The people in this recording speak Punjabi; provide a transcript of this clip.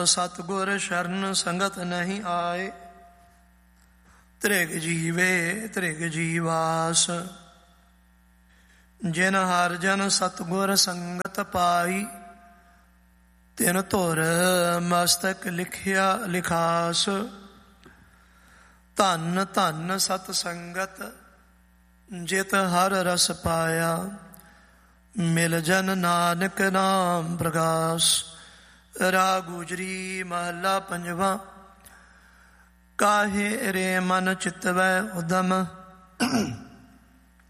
ਸਤਿਗੁਰ ਸ਼ਰਨ ਸੰਗਤ ਨਹੀਂ ਆਏ। ਤ੍ਰਿਗ ਜੀਵੇ ਤ੍ਰਿਗ ਜੀਵਾਸ, ਜਿਨ ਹਰ ਜਨ ਸਤਿਗੁਰ ਸੰਗਤ ਪਾਈ। ਤਿਨ ਧੁਰ ਮਸਤਕ ਲਿਖਿਆ ਲਿਖਾਸ, ਧੰਨ ਧੰਨ ਸਤ ਸੰਗਤ ਜਿਤ ਹਰ ਰਸ ਪਾਇਆ। ਮਿਲ ਜਨ ਨਾਨਕ ਨਾਮ ਪ੍ਰਗਾਸ। ਰਾਗ ਗੁਜਰੀ ਮਹੱਲਾ ਪੰਜਵਾ। ਕਾਹੇ ਰੇ ਮਨ ਚਿਤਵੈ ਉਦਮ,